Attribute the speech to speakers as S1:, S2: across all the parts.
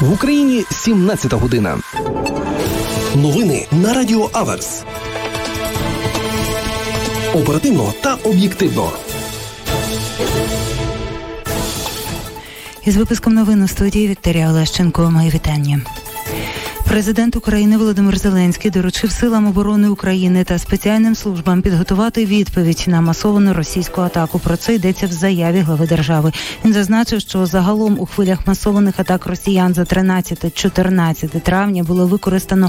S1: В Україні 17 година. Новини на Радіо Аверс. Оперативно та об'єктивно.
S2: Із випуском новин у студії Вікторія Олещенко. Моє вітання. Президент України Володимир Зеленський доручив силам оборони України та спеціальним службам підготувати відповідь на масовану російську атаку. Про це йдеться в заяві глави держави. Він зазначив, що загалом у хвилях масованих атак росіян за 13-14 травня було використано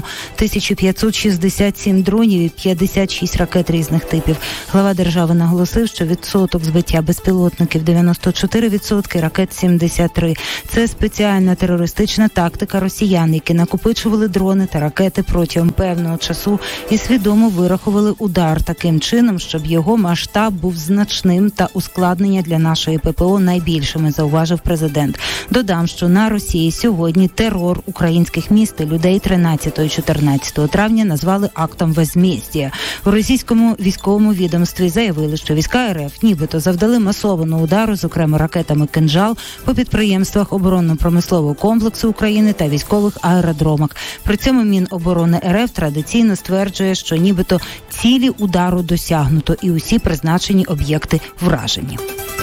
S2: 1567 дронів і 56 ракет різних типів. Глава держави наголосив, що відсоток збиття безпілотників 94%, ракет 73%. Це спеціальна терористична тактика росіян, які накопичували дрони та ракети протягом певного часу і свідомо вирахували удар таким чином, щоб його масштаб був значним та ускладнення для нашої ППО найбільшими, зауважив президент. Додам, що на Росії сьогодні терор українських міст і людей 13-14 травня назвали актом возмездія. У російському військовому відомстві заявили, що війська РФ нібито завдали масованого удару, зокрема ракетами «Кинжал», по підприємствах оборонно-промислового комплексу України та військових аеродромах. При цьому Міноборони РФ традиційно стверджує, що нібито цілі удару досягнуто і усі призначені об'єкти вражені.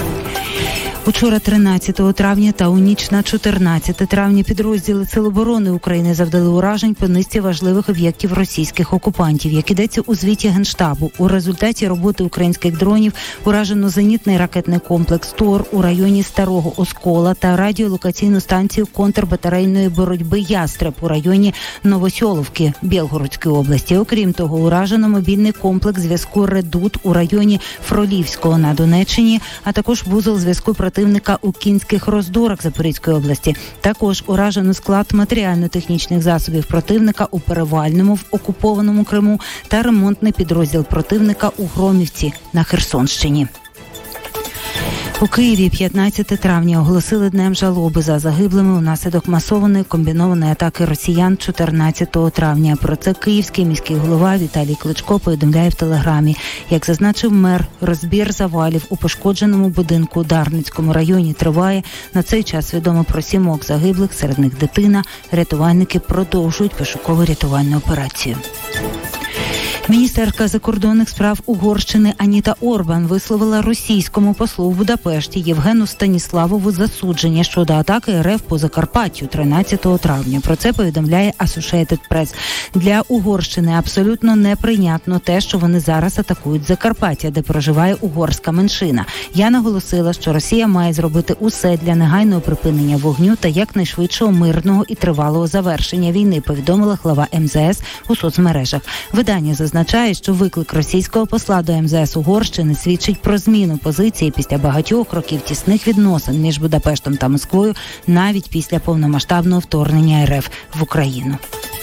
S2: Учора 13 травня та у ніч на 14 травня підрозділи Сил оборони України завдали уражень по низці важливих об'єктів російських окупантів. Як ідеться у звіті Генштабу, у результаті роботи українських дронів уражено зенітний ракетний комплекс «Тор» у районі Старого Оскола та радіолокаційну станцію контрбатарейної боротьби «Ястреб» у районі Новосьоловки Білгородської області. Окрім того, уражено мобільний комплекс зв'язку «Редут» у районі Фролівського на Донеччині, а також вузол зв'язку противника у Кінських Роздорах Запорізької області. Також уражено склад матеріально-технічних засобів противника у Перевальному в окупованому Криму та ремонтний підрозділ противника у Громівці на Херсонщині. У Києві 15 травня оголосили днем жалоби за загиблими унаслідок масованої комбінованої атаки росіян 14 травня. Про це київський міський голова Віталій Кличко повідомляє в Телеграмі. Як зазначив мер, розбір завалів у пошкодженому будинку у Дарницькому районі триває. На цей час відомо про 7 загиблих, серед них дитина. Рятувальники продовжують пошуково-рятувальну операцію. Міністерка закордонних справ Угорщини Аніта Орбан висловила російському послу в Будапешті Євгену Станіславову засудження щодо атаки РФ по Закарпаттю 13 травня. Про це повідомляє Associated Press. Для Угорщини абсолютно неприйнятно те, що вони зараз атакують Закарпаття, де проживає угорська меншина. Я наголосила, що Росія має зробити усе для негайного припинення вогню та якнайшвидшого мирного і тривалого завершення війни, повідомила глава МЗС у соцмережах. Видання зазначає, що виклик російського посла до МЗС Угорщини свідчить про зміну позиції після багатьох років тісних відносин між Будапештом та Москвою, навіть після повномасштабного вторгнення РФ в Україну.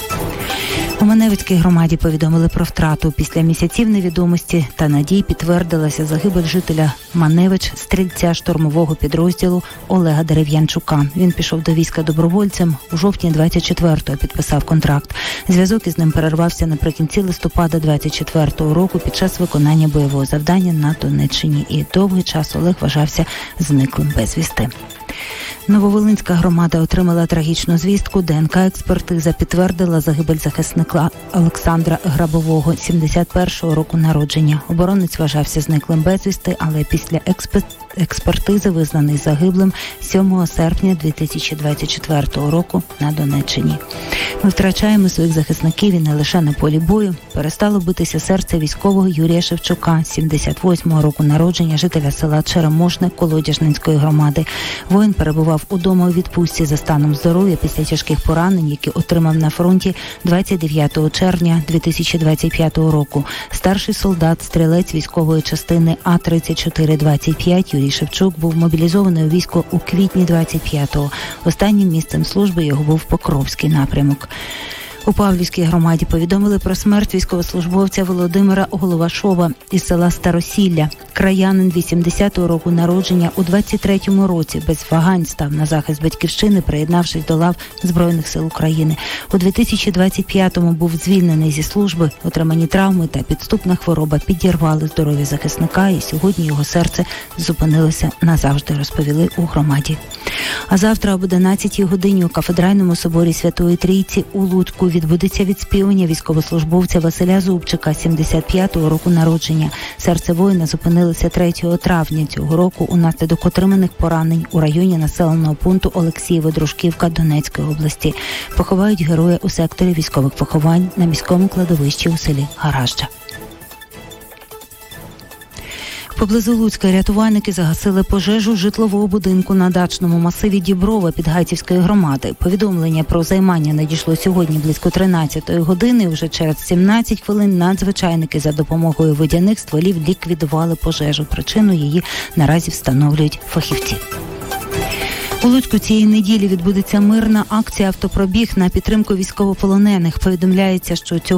S2: У Маневицькій громаді повідомили про втрату. Після місяців невідомості та надій підтвердилася загибель жителя Маневич, стрільця штурмового підрозділу Олега Дерев'янчука. Він пішов до війська добровольцем. У жовтні 24-го підписав контракт. Зв'язок із ним перервався наприкінці листопада 24-го року під час виконання бойового завдання на Донеччині. І довгий час Олег вважався зниклим безвісти. Нововолинська громада отримала трагічну звістку. ДНК-експертиза підтвердила загибель захисника Олександра Грабового, 71-го року народження. Оборонець вважався зниклим безвісти, але після експертизи визнаний загиблим 7 серпня 2024 року на Донеччині. Ми втрачаємо своїх захисників і не лише на полі бою. Перестало битися серце військового Юрія Шевчука, 78-го року народження, жителя села Черемошне Колодяжнинської громади. Воїн перебував удома у відпустці за станом здоров'я після тяжких поранень, які отримав на фронті 29 червня 2025 року. Старший солдат, стрілець військової частини А-3425 Юрій Шевчук був мобілізований у військо у квітні 25-го. Останнім місцем служби його був Покровський напрямок. У Павлівській громаді повідомили про смерть військовослужбовця Володимира Головашова із села Старосілля. Краянин 80-го року народження у 23-му році без вагань став на захист батьківщини, приєднавшись до лав Збройних сил України. У 2025-му був звільнений зі служби. Отримані травми та підступна хвороба підірвали здоров'я захисника, і сьогодні його серце зупинилося назавжди, розповіли у громаді. А завтра об 11-й годині у кафедральному соборі Святої Трійці у Луцьку відбудеться відспівання військовослужбовця Василя Зубчика, 75-го року народження. Серце воїна зупинилося 3 травня цього року унаслідок отриманих поранень у районі населеного пункту Олексієво-Дружківка Донецької області. Поховають героя у секторі військових поховань на міському кладовищі у селі Гаражджа. Поблизу Луцька рятувальники загасили пожежу житлового будинку на дачному масиві Діброва Підгайцівської громади. Повідомлення про займання надійшло сьогодні близько 13-ї години. Уже через 17 хвилин надзвичайники за допомогою водяних стволів ліквідували пожежу. Причину її наразі встановлюють фахівці. У Луцьку цієї неділі відбудеться мирна акція «Автопробіг» на підтримку військовополонених. Повідомляється, що цього